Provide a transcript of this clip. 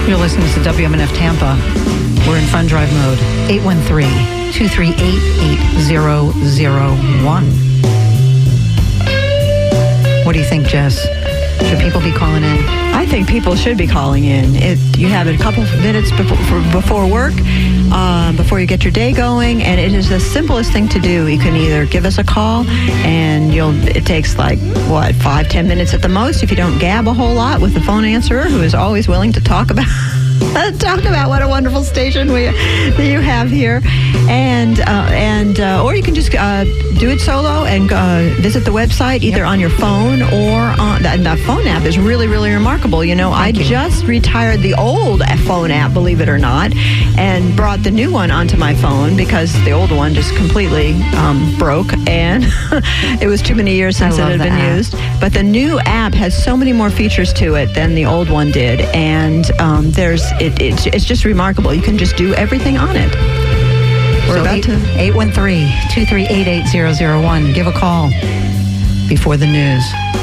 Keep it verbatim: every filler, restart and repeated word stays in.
You're listening to W M N F Tampa. We're in fund drive mode. eight one three, two three eight, eight zero zero one. What do you think, Jess? Should people be calling in? I think people should be calling in. It, you have a couple of minutes before, for, before work, uh, before you get your day going, and it is the simplest thing to do. You can either give us a call, and you'll. It takes like, what, five, ten minutes at the most if you don't gab a whole lot with the phone answerer, who is always willing to talk about talk about what a wonderful station we that you have here, and uh, and uh, or you can just uh, do it solo and uh, visit the website either yep. on your phone or on the, the phone app is really really remarkable. You know, Thank I you. just retired the old phone app, believe it or not, and brought the new one onto my phone because the old one just completely um, broke, and it was too many years since it had been app. used. But the new app has so many more features to it than the old one did, and um, there's It, it, it's just remarkable. You can just do everything on it. We're so about eight, to... eight one three, two three eight, eight zero zero one. Give a call before the news.